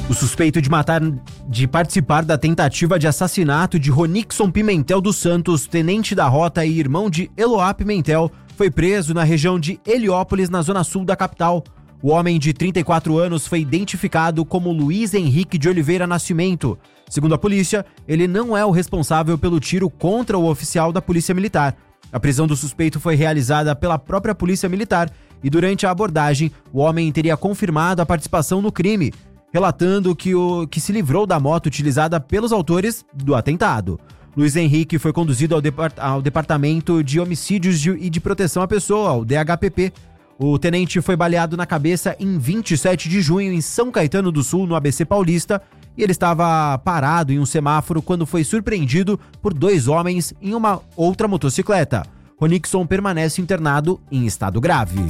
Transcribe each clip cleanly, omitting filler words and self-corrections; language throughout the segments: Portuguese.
O suspeito de participar da tentativa de assassinato de Ronixon Pimentel dos Santos, tenente da rota e irmão de Eloá Pimentel, foi preso na região de Heliópolis, na zona sul da capital. O homem de 34 anos foi identificado como Luiz Henrique de Oliveira Nascimento. Segundo a polícia, ele não é o responsável pelo tiro contra o oficial da Polícia Militar. A prisão do suspeito foi realizada pela própria Polícia Militar e durante a abordagem, o homem teria confirmado a participação no crime, relatando que se livrou da moto utilizada pelos autores do atentado. Luiz Henrique foi conduzido ao Departamento de Homicídios e de Proteção à Pessoa, o DHPP. O tenente foi baleado na cabeça em 27 de junho em São Caetano do Sul, no ABC Paulista, e ele estava parado em um semáforo quando foi surpreendido por 2 homens em uma outra motocicleta. Ronixon permanece internado em estado grave.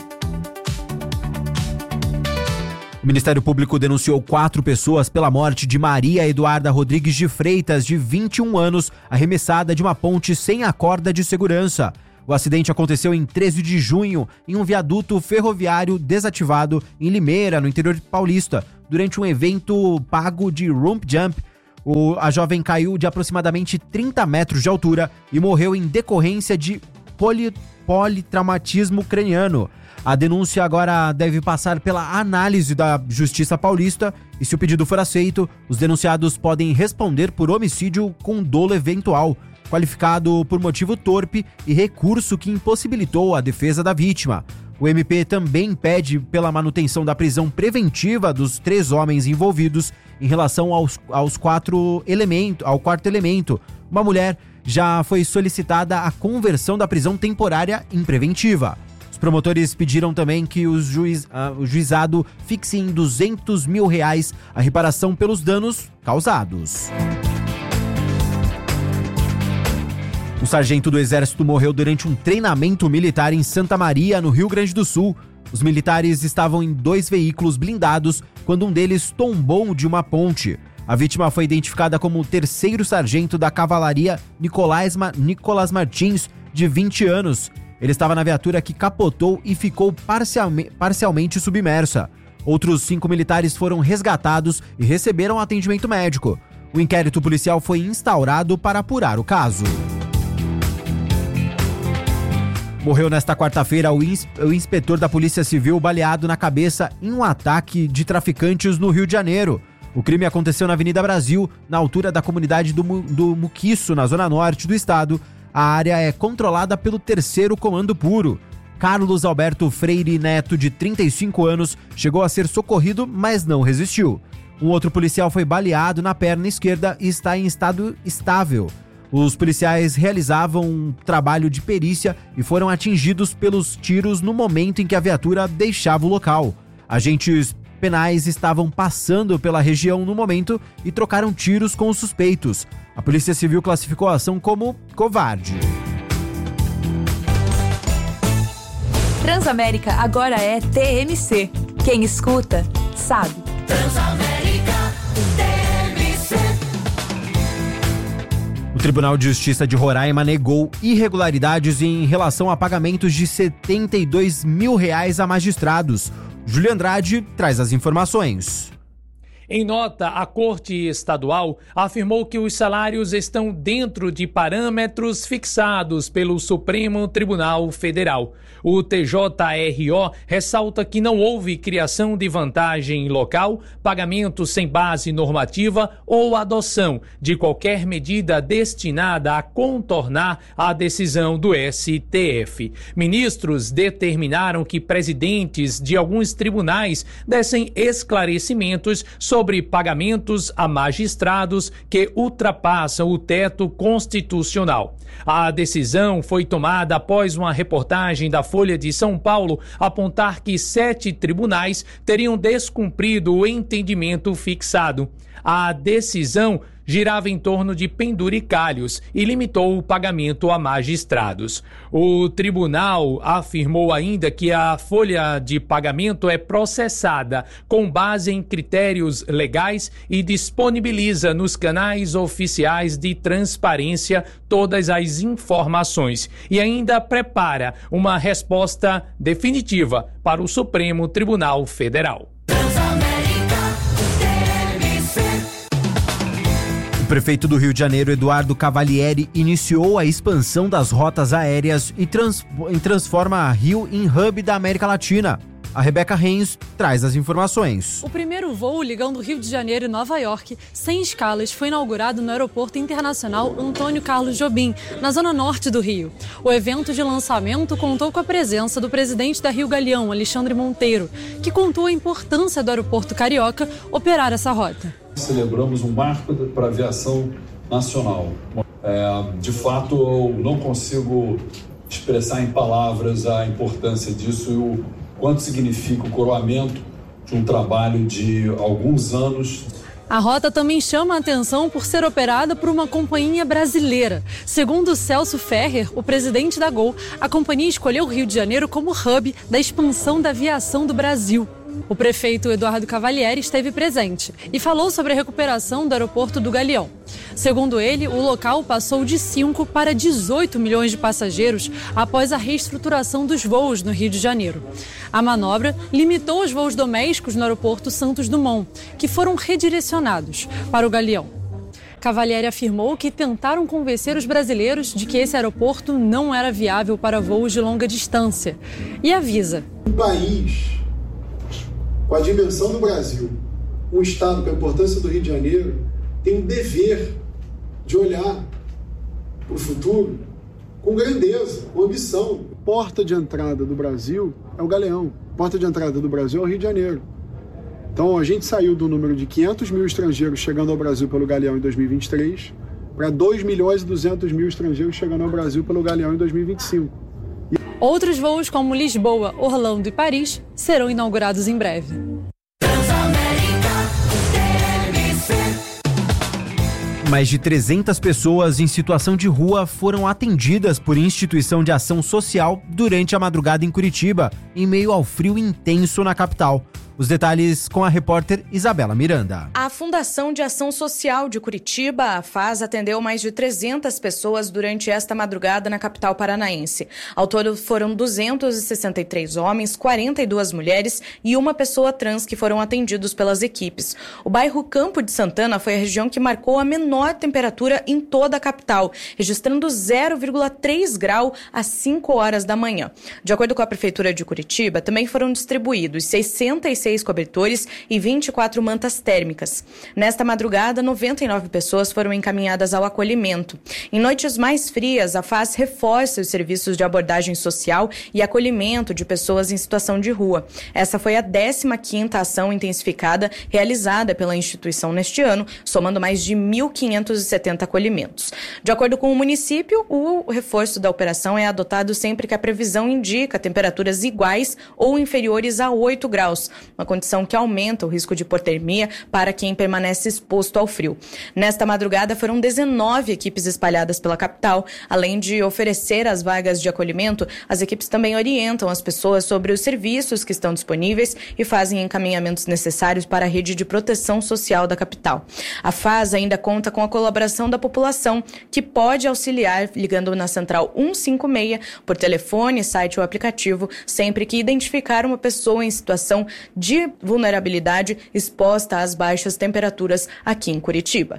O Ministério Público denunciou 4 pessoas pela morte de Maria Eduarda Rodrigues de Freitas, de 21 anos, arremessada de uma ponte sem a corda de segurança. O acidente aconteceu em 13 de junho, em um viaduto ferroviário desativado em Limeira, no interior paulista, durante um evento pago de Rump Jump. A jovem caiu de aproximadamente 30 metros de altura e morreu em decorrência de politraumatismo craniano. A denúncia agora deve passar pela análise da Justiça Paulista e, se o pedido for aceito, os denunciados podem responder por homicídio com dolo eventual, qualificado por motivo torpe e recurso que impossibilitou a defesa da vítima. O MP também pede pela manutenção da prisão preventiva dos 3 homens envolvidos em relação ao quarto elemento. Uma mulher já foi solicitada a conversão da prisão temporária em preventiva. Os promotores pediram também que o juizado fixe em R$200 mil a reparação pelos danos causados. Um sargento do Exército morreu durante um treinamento militar em Santa Maria, no Rio Grande do Sul. Os militares estavam em 2 veículos blindados quando um deles tombou de uma ponte. A vítima foi identificada como o 3º sargento da Cavalaria Nicolas Martins, de 20 anos. Ele estava na viatura que capotou e ficou parcialmente submersa. Outros 5 militares foram resgatados e receberam atendimento médico. O inquérito policial foi instaurado para apurar o caso. Morreu nesta quarta-feira o inspetor da Polícia Civil baleado na cabeça em um ataque de traficantes no Rio de Janeiro. O crime aconteceu na Avenida Brasil, na altura da comunidade do Muquiço, na zona norte do estado. A área é controlada pelo 3º Comando Puro. Carlos Alberto Freire Neto, de 35 anos, chegou a ser socorrido, mas não resistiu. Um outro policial foi baleado na perna esquerda e está em estado estável. Os policiais realizavam um trabalho de perícia e foram atingidos pelos tiros no momento em que a viatura deixava o local. Agentes penais estavam passando pela região no momento e trocaram tiros com os suspeitos. A Polícia Civil classificou a ação como covarde. Transamérica agora é TMC. Quem escuta, sabe. Transamérica TMC. O Tribunal de Justiça de Roraima negou irregularidades em relação a pagamentos de R$72 mil a magistrados. Júlio Andrade traz as informações. Em nota, a Corte Estadual afirmou que os salários estão dentro de parâmetros fixados pelo Supremo Tribunal Federal. O TJRO ressalta que não houve criação de vantagem local, pagamento sem base normativa ou adoção de qualquer medida destinada a contornar a decisão do STF. Ministros determinaram que presidentes de alguns tribunais dessem esclarecimentos sobre pagamentos a magistrados que ultrapassam o teto constitucional. A decisão foi tomada após uma reportagem da Folha de São Paulo apontar que 7 tribunais teriam descumprido o entendimento fixado. A decisão girava em torno de penduricalhos e limitou o pagamento a magistrados. O tribunal afirmou ainda que a folha de pagamento é processada com base em critérios legais e disponibiliza nos canais oficiais de transparência todas as informações e ainda prepara uma resposta definitiva para o Supremo Tribunal Federal. Transamérica O prefeito do Rio de Janeiro, Eduardo Cavalieri, iniciou a expansão das rotas aéreas e transforma a Rio em hub da América Latina. A Rebeca Reis traz as informações. O primeiro voo ligando Rio de Janeiro e Nova York, sem escalas, foi inaugurado no Aeroporto Internacional Antônio Carlos Jobim, na zona norte do Rio. O evento de lançamento contou com a presença do presidente da Rio Galeão, Alexandre Monteiro, que contou a importância do aeroporto carioca operar essa rota. Celebramos um marco para a aviação nacional. De fato, eu não consigo expressar em palavras a importância disso e o quanto significa o coroamento de um trabalho de alguns anos. A rota também chama a atenção por ser operada por uma companhia brasileira. Segundo Celso Ferrer, o presidente da Gol, a companhia escolheu o Rio de Janeiro como hub da expansão da aviação do Brasil. O prefeito Eduardo Cavalieri esteve presente e falou sobre a recuperação do aeroporto do Galeão. Segundo ele, o local passou de 5 para 18 milhões de passageiros após a reestruturação dos voos no Rio de Janeiro. A manobra limitou os voos domésticos no aeroporto Santos Dumont, que foram redirecionados para o Galeão. Cavalieri afirmou que tentaram convencer os brasileiros de que esse aeroporto não era viável para voos de longa distância. E avisa: um país com a dimensão do Brasil, um estado com a importância do Rio de Janeiro, tem um dever de olhar para o futuro com grandeza, com ambição. Porta de entrada do Brasil é o Galeão, porta de entrada do Brasil é o Rio de Janeiro. Então a gente saiu do número de 500 mil estrangeiros chegando ao Brasil pelo Galeão em 2023 para 2 milhões e 200 mil estrangeiros chegando ao Brasil pelo Galeão em 2025. Outros voos como Lisboa, Orlando e Paris serão inaugurados em breve. Mais de 300 pessoas em situação de rua foram atendidas por instituição de ação social durante a madrugada em Curitiba, em meio ao frio intenso na capital. Os detalhes com a repórter Isabela Miranda. A Fundação de Ação Social de Curitiba, a FAS, atendeu mais de 300 pessoas durante esta madrugada na capital paranaense. Ao todo foram 263 homens, 42 mulheres e uma pessoa trans que foram atendidos pelas equipes. O bairro Campo de Santana foi a região que marcou a menor temperatura em toda a capital, registrando 0,3 grau às 5 horas da manhã. De acordo com a Prefeitura de Curitiba, também foram distribuídos 66 cobertores e 24 mantas térmicas. Nesta madrugada, 99 pessoas foram encaminhadas ao acolhimento. Em noites mais frias, a FAS reforça os serviços de abordagem social e acolhimento de pessoas em situação de rua. Essa foi a 15ª ação intensificada realizada pela instituição neste ano, somando mais de 1.570 acolhimentos. De acordo com o município, o reforço da operação é adotado sempre que a previsão indica temperaturas iguais ou inferiores a 8 graus, uma condição que aumenta o risco de hipotermia para quem permanece exposto ao frio. Nesta madrugada foram 19 equipes espalhadas pela capital. Além de oferecer as vagas de acolhimento, as equipes também orientam as pessoas sobre os serviços que estão disponíveis e fazem encaminhamentos necessários para a rede de proteção social da capital. A FAS ainda conta com a colaboração da população, que pode auxiliar ligando na central 156 por telefone, site ou aplicativo, sempre que identificar uma pessoa em situação de vulnerabilidade exposta às baixas temperaturas aqui em Curitiba.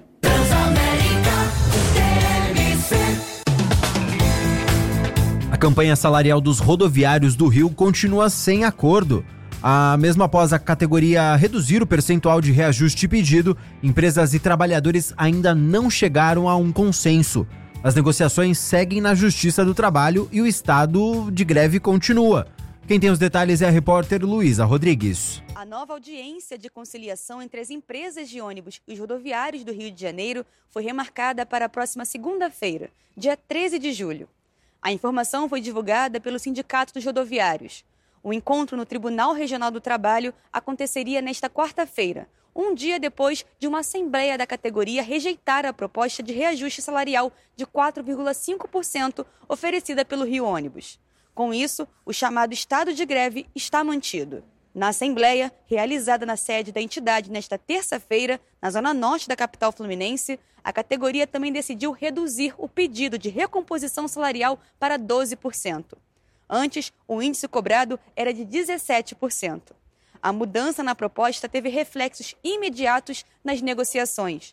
A campanha salarial dos rodoviários do Rio continua sem acordo. Mesmo após a categoria reduzir o percentual de reajuste pedido, empresas e trabalhadores ainda não chegaram a um consenso. As negociações seguem na Justiça do Trabalho e o estado de greve continua. Quem tem os detalhes é a repórter Luísa Rodrigues. A nova audiência de conciliação entre as empresas de ônibus e os rodoviários do Rio de Janeiro foi remarcada para a próxima segunda-feira, dia 13 de julho. A informação foi divulgada pelo Sindicato dos Rodoviários. O encontro no Tribunal Regional do Trabalho aconteceria nesta quarta-feira, um dia depois de uma assembleia da categoria rejeitar a proposta de reajuste salarial de 4,5% oferecida pelo Rio Ônibus. Com isso, o chamado estado de greve está mantido. Na assembleia, realizada na sede da entidade nesta terça-feira, na zona norte da capital fluminense, a categoria também decidiu reduzir o pedido de recomposição salarial para 12%. Antes, o índice cobrado era de 17%. A mudança na proposta teve reflexos imediatos nas negociações.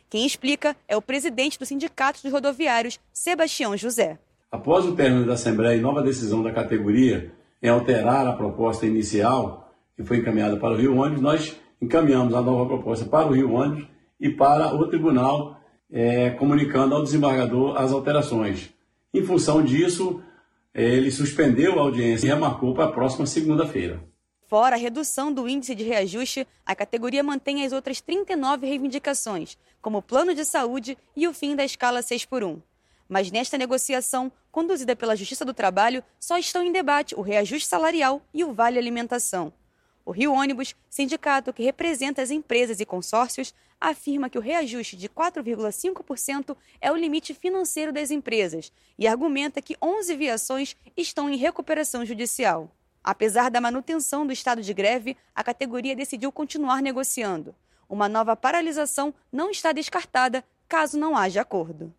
Quem explica é o presidente do Sindicato dos Rodoviários, Sebastião José. Após o término da Assembleia e nova decisão da categoria em alterar a proposta inicial, que foi encaminhada para o Rio Ônibus, nós encaminhamos a nova proposta para o Rio Ônibus e para o tribunal, comunicando ao desembargador as alterações. Em função disso, ele suspendeu a audiência e remarcou para a próxima segunda-feira. Fora a redução do índice de reajuste, a categoria mantém as outras 39 reivindicações, como o plano de saúde e o fim da escala 6x1. Mas nesta negociação, conduzida pela Justiça do Trabalho, só estão em debate o reajuste salarial e o vale alimentação. O Rio Ônibus, sindicato que representa as empresas e consórcios, afirma que o reajuste de 4,5% é o limite financeiro das empresas e argumenta que 11 viações estão em recuperação judicial. Apesar da manutenção do estado de greve, a categoria decidiu continuar negociando. Uma nova paralisação não está descartada caso não haja acordo.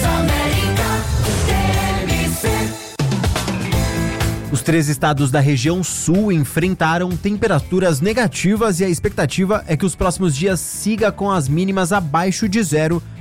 Os 3 estados da região sul enfrentaram temperaturas negativas e a expectativa é que os próximos dias siga com as mínimas abaixo de 0